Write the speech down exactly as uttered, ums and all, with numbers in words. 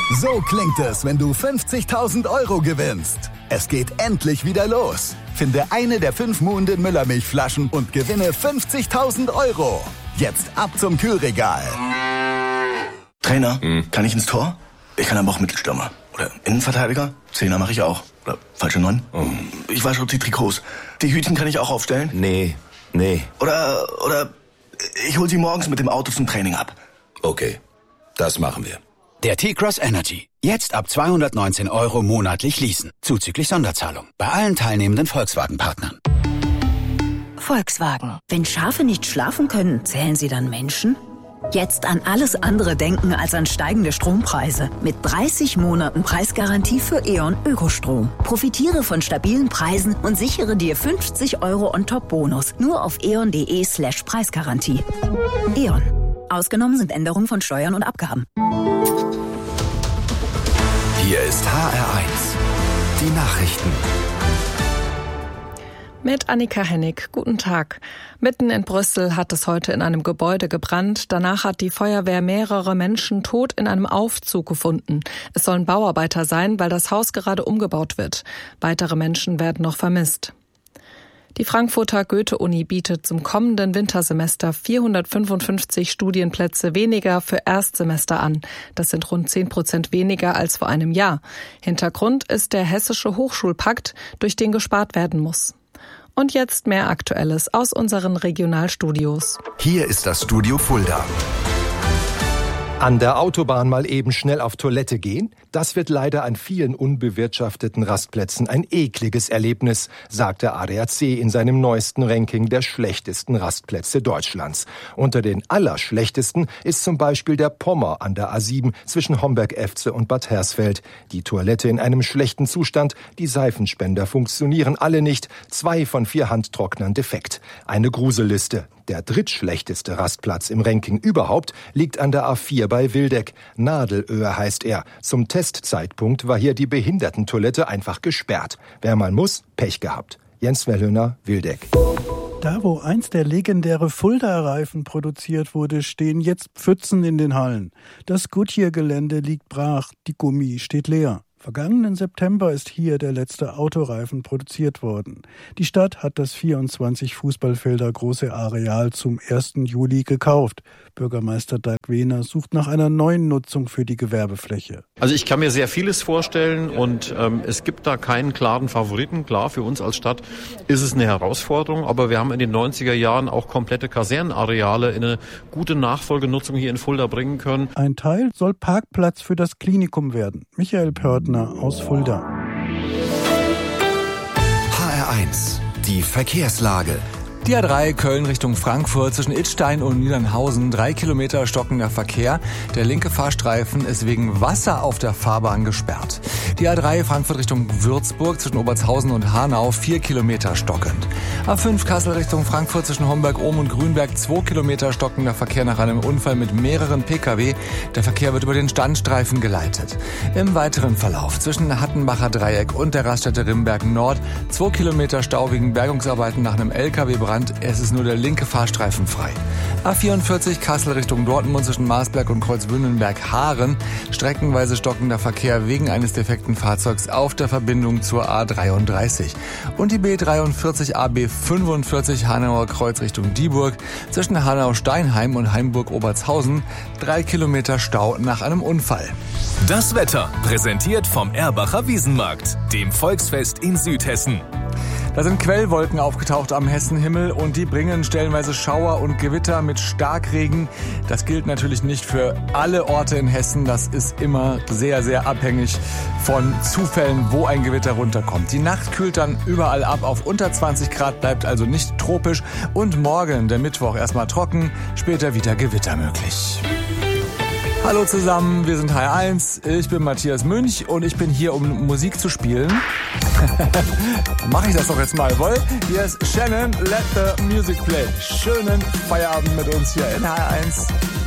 So klingt es, wenn du fünfzigtausend Euro gewinnst. Es geht endlich wieder los. Finde eine der fünf Muhnden Müllermilchflaschen und gewinne fünfzigtausend Euro. Jetzt ab zum Kühlregal. Trainer, hm. kann ich ins Tor? Ich kann aber auch Mittelstürmer. Oder Innenverteidiger? Zehner mache ich auch. Oder falsche Neun? Oh. Ich wasche auch die Trikots. Die Hütchen kann ich auch aufstellen? Nee, nee. Oder, oder ich hol sie morgens mit dem Auto zum Training ab. Okay, das machen wir. Der T-Cross Energy. Jetzt ab zweihundertneunzehn Euro monatlich leasen. Zuzüglich Sonderzahlung. Bei allen teilnehmenden Volkswagen-Partnern. Volkswagen. Wenn Schafe nicht schlafen können, zählen sie dann Menschen? Jetzt an alles andere denken als an steigende Strompreise. Mit dreißig Monaten Preisgarantie für E.ON Ökostrom. Profitiere von stabilen Preisen und sichere dir fünfzig Euro on-top-Bonus. Nur auf eon.de slash Preisgarantie. E.ON. Ausgenommen sind Änderungen von Steuern und Abgaben. Hier ist H R eins. Die Nachrichten. Mit Annika Hennig. Guten Tag. Mitten in Brüssel hat es heute in einem Gebäude gebrannt. Danach hat die Feuerwehr mehrere Menschen tot in einem Aufzug gefunden. Es sollen Bauarbeiter sein, weil das Haus gerade umgebaut wird. Weitere Menschen werden noch vermisst. Die Frankfurter Goethe-Uni bietet zum kommenden Wintersemester vierhundertfünfundfünfzig Studienplätze weniger für Erstsemester an. Das sind rund zehn Prozent weniger als vor einem Jahr. Hintergrund ist der Hessische Hochschulpakt, durch den gespart werden muss. Und jetzt mehr Aktuelles aus unseren Regionalstudios. Hier ist das Studio Fulda. An der Autobahn mal eben schnell auf Toilette gehen? Das wird leider an vielen unbewirtschafteten Rastplätzen ein ekliges Erlebnis, sagt der A D A C in seinem neuesten Ranking der schlechtesten Rastplätze Deutschlands. Unter den allerschlechtesten ist zum Beispiel der Pommer an der A sieben zwischen Homberg-Efze und Bad Hersfeld. Die Toilette in einem schlechten Zustand, die Seifenspender funktionieren alle nicht, zwei von vier Handtrocknern defekt. Eine Gruselliste. Der drittschlechteste Rastplatz im Ranking überhaupt liegt an der A vier bei Wildeck. Nadelöhr heißt er. Zum Testzeitpunkt war hier die Behindertentoilette einfach gesperrt. Wer mal muss, Pech gehabt. Jens Wellhöhner, Wildeck. Da, wo einst der legendäre Fulda-Reifen produziert wurde, stehen jetzt Pfützen in den Hallen. Das Goodyear-Gelände liegt brach, die Gummi steht leer. Vergangenen September ist hier der letzte Autoreifen produziert worden. Die Stadt hat das vierundzwanzig Fußballfelder große Areal zum ersten Juli gekauft. Bürgermeister Dirk Wehner sucht nach einer neuen Nutzung für die Gewerbefläche. Also ich kann mir sehr vieles vorstellen und ähm, es gibt da keinen klaren Favoriten. Klar, für uns als Stadt ist es eine Herausforderung, aber wir haben in den neunziger Jahren auch komplette Kasernenareale in eine gute Nachfolgenutzung hier in Fulda bringen können. Ein Teil soll Parkplatz für das Klinikum werden. Michael Pörtner aus Fulda. H R eins, die Verkehrslage. Die A drei Köln Richtung Frankfurt zwischen Idstein und Niedernhausen. Drei Kilometer stockender Verkehr. Der linke Fahrstreifen ist wegen Wasser auf der Fahrbahn gesperrt. Die A drei Frankfurt Richtung Würzburg zwischen Obertshausen und Hanau. Vier Kilometer stockend. A fünf Kassel Richtung Frankfurt zwischen Homberg-Ohm und Grünberg. Zwei Kilometer stockender Verkehr nach einem Unfall mit mehreren Pkw. Der Verkehr wird über den Standstreifen geleitet. Im weiteren Verlauf zwischen Hattenbacher Dreieck und der Raststätte Rimberg Nord. Zwei Kilometer Stau wegen Bergungsarbeiten nach einem L K W-Brand. Es ist nur der linke Fahrstreifen frei. A vierundvierzig Kassel Richtung Dortmund zwischen Marsberg und Kreuzbühnenberg-Haaren. Streckenweise stockender Verkehr wegen eines defekten Fahrzeugs auf der Verbindung zur A dreiunddreißig. Und die B dreiundvierzig A B fünfundvierzig Hanauer Kreuz Richtung Dieburg zwischen Hanau-Steinheim und Heimburg-Obertshausen. Drei Kilometer Stau nach einem Unfall. Das Wetter präsentiert vom Erbacher Wiesenmarkt, dem Volksfest in Südhessen. Da sind Quellwolken aufgetaucht am Hessenhimmel und die bringen stellenweise Schauer und Gewitter mit Starkregen. Das gilt natürlich nicht für alle Orte in Hessen. Das ist immer sehr, sehr abhängig von Zufällen, wo ein Gewitter runterkommt. Die Nacht kühlt dann überall ab auf unter zwanzig Grad, bleibt also nicht tropisch. Und morgen, der Mittwoch, erstmal trocken, später wieder Gewitter möglich. Hallo zusammen, wir sind H R eins, ich bin Matthias Münch und ich bin hier, um Musik zu spielen. Dann mache ich das doch jetzt mal, wohl? Hier ist Shannon, Let the Music Play. Schönen Feierabend mit uns hier in H R eins.